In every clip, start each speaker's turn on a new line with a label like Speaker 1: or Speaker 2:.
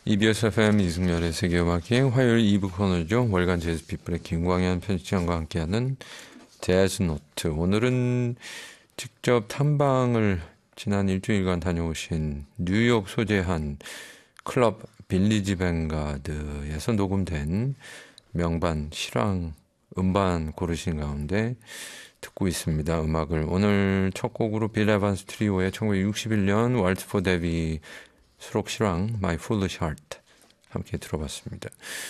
Speaker 1: EBS FM 이승열의 세계음악여행 화요일 2부 코너죠. 월간 재즈피플의 김광현 편집장과 함께하는 재즈노트. 오늘은 직접 탐방을 지난 일주일간 다녀오신 뉴욕 소재한 클럽 빌리지 뱅가드에서 녹음된 명반 실황 음반 고르신 가운데 듣고 있습니다. 음악을 오늘 첫 곡으로 빌 에반스 트리오의 1961년 왈츠 포 데비 수록 실황 My Foolish Heart 함께 들어봤습니다.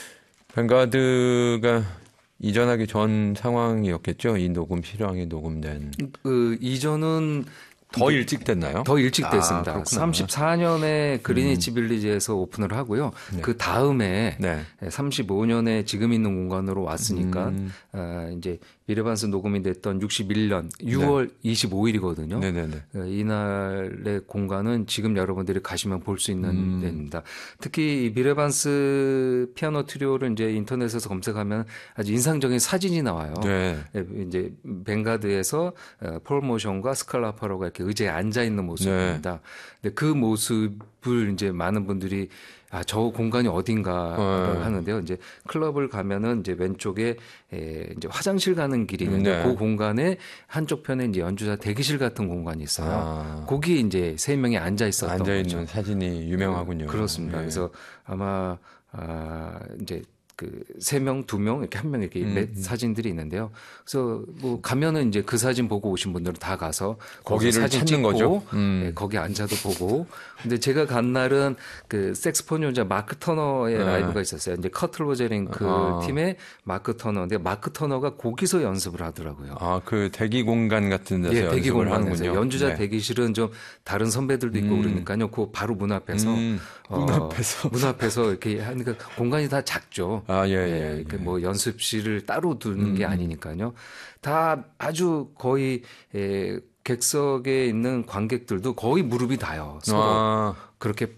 Speaker 1: 뱅가드가 이전하기 전 상황이었겠죠? 이 녹음 실황이 녹음된
Speaker 2: 이전은
Speaker 1: 더 일찍 됐나요?
Speaker 2: 더 일찍 됐습니다.
Speaker 1: 그렇구나.
Speaker 2: 34년에 그리니치 빌리지에서 오픈을 하고요.
Speaker 1: 네.
Speaker 2: 그 다음에
Speaker 1: 네.
Speaker 2: 35년에 지금 있는 공간으로 왔으니까 이제 빌 에반스 녹음이 됐던 61년 6월 25일이거든요.
Speaker 1: 네네네.
Speaker 2: 이날의 공간은 지금 여러분들이 가시면 볼 수 있는 데입니다. 특히 이 빌 에반스 피아노 트리오를 이제 인터넷에서 검색하면 아주 인상적인 사진이 나와요.
Speaker 1: 네.
Speaker 2: 이제 뱅가드에서 폴 모션과 스칼라 파로가 이렇게 의자에 앉아 있는 모습입니다. 근데 그 모습을 이제 많은 분들이 저 공간이 어딘가 하는데요. 이제 클럽을 가면은 이제 왼쪽에 이제 화장실 가는 길이 있는데 그 공간에 한쪽 편에 이제 연주자 대기실 같은 공간이 있어요. 거기에 이제 세 명이 앉아 있었던
Speaker 1: 앉아 있는
Speaker 2: 거죠.
Speaker 1: 사진이 유명하군요.
Speaker 2: 그렇습니다.
Speaker 1: 네.
Speaker 2: 그래서 아마 이제 그 3명, 2명 이렇게 한 명 이렇게 사진들이 있는데요. 그래서 뭐 가면은 이제 그 사진 보고 오신 분들은 다 가서
Speaker 1: 거기를
Speaker 2: 사진
Speaker 1: 찾는
Speaker 2: 찍고,
Speaker 1: 거죠.
Speaker 2: 네, 거기 앉아도 보고. 근데 제가 간 날은 그 색스폰 연주자 마크 터너의 라이브가 있었어요. 이제 커틀 로제링크 팀의 마크 터너. 근데 마크 터너가 거기서 연습을 하더라고요.
Speaker 1: 그 대기 공간 같은 데서
Speaker 2: 예, 대기
Speaker 1: 연습을
Speaker 2: 공간에서
Speaker 1: 하는군요.
Speaker 2: 연주자
Speaker 1: 네.
Speaker 2: 대기실은 좀 다른 선배들도 있고 그러니까요. 그 바로 문 앞에서 문 앞에서 이렇게 하니까 공간이 다 작죠.
Speaker 1: 예.
Speaker 2: 뭐 연습실을 따로 두는 게 아니니까요. 다 아주 거의 객석에 있는 관객들도 거의 무릎이 닿아요. 서로 그렇게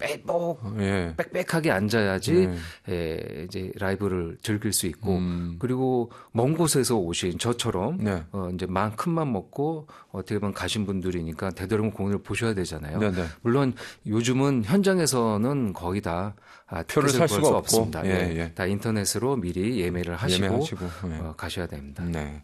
Speaker 2: 빽빽하게 앉아야지 이제 라이브를 즐길 수 있고 그리고 먼 곳에서 오신 저처럼 이제 큰맘 먹고 어떻게 보면 가신 분들이니까 되도록이면 공연을 보셔야 되잖아요.
Speaker 1: 네네.
Speaker 2: 물론 요즘은 현장에서는 거의 다
Speaker 1: 표를 살 수가 없고
Speaker 2: 없습니다. 다 인터넷으로 미리 예매를 하시고 가셔야 됩니다.
Speaker 1: 네.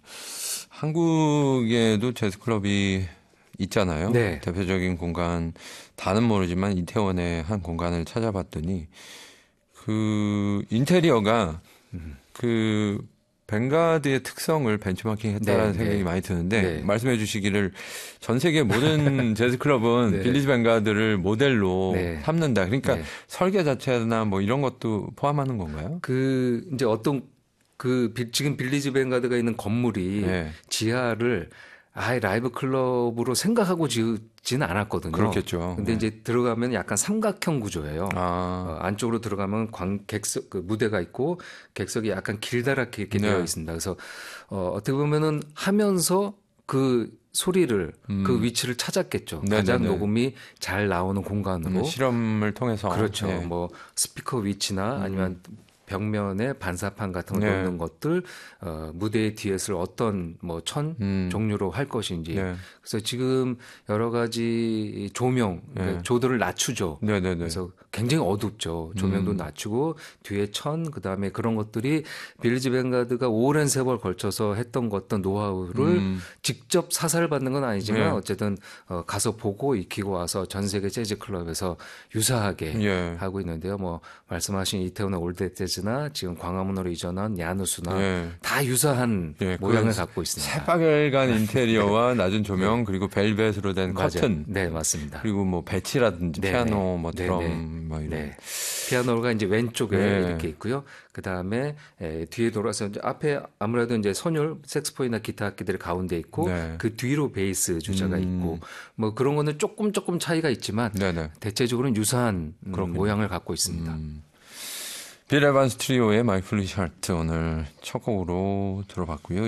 Speaker 1: 한국에도 재즈클럽이 있잖아요.
Speaker 2: 네.
Speaker 1: 대표적인 공간 다는 모르지만 이태원의 한 공간을 찾아봤더니 그 인테리어가 그 뱅가드의 특성을 벤치마킹했다라는 생각이 많이 드는데 말씀해 주시기를 전 세계 모든 재즈클럽은 빌리지 뱅가드를 모델로 삼는다. 그러니까 설계 자체나 뭐 이런 것도 포함하는 건가요?
Speaker 2: 그 이제 어떤 지금 빌리지 뱅가드가 있는 건물이 지하를 라이브 클럽으로 생각하고 지지는 않았거든요.
Speaker 1: 그렇겠죠.
Speaker 2: 근데 이제 들어가면 약간 삼각형 구조예요. 안쪽으로 들어가면 객석, 그 무대가 있고 객석이 약간 길다랗게 이렇게 되어 있습니다. 그래서 어떻게 보면은 하면서 그 소리를 그 위치를 찾았겠죠. 가장 녹음이 잘 나오는 공간으로.
Speaker 1: 실험을 통해서.
Speaker 2: 그렇죠. 뭐 스피커 위치나 아니면 벽면에 반사판 같은 거 놓는 것들, 무대의 뒤에서 어떤 뭐 종류로 할 것인지. 그래서 지금 여러 가지 조명, 조도를 낮추죠. 그래서 굉장히 어둡죠. 조명도 낮추고 뒤에 그다음에 그런 것들이 빌리지 뱅가드가 오랜 세월 걸쳐서 했던 어떤 노하우를 직접 사살받는 건 아니지만 어쨌든 가서 보고 익히고 와서 전 세계 재즈 클럽에서 유사하게 하고 있는데요. 뭐 말씀하신 이태원의 올드 재즈나 지금 광화문으로 이전한 야누스나 다 유사한 모양을 갖고 있습니다.
Speaker 1: 새빨간 인테리어와 낮은 조명 그리고 벨벳으로 된 커튼.
Speaker 2: 네, 맞습니다.
Speaker 1: 그리고 뭐 배치라든지 피아노, 뭐 드럼, 뭐 이런.
Speaker 2: 피아노가 이제 왼쪽에 이렇게 있고요. 그 다음에 뒤에 돌아서 이제 앞에 아무래도 이제 선율, 색스폰이나 기타 악기들이 가운데 있고 그 뒤로 베이스 주자가 있고 뭐 그런 거는 조금 차이가 있지만 대체적으로는 유사한 모양을 갖고 있습니다.
Speaker 1: 빌 에반스 트리오의 마이 풀리시 하트 오늘 첫 곡으로 들어봤고요.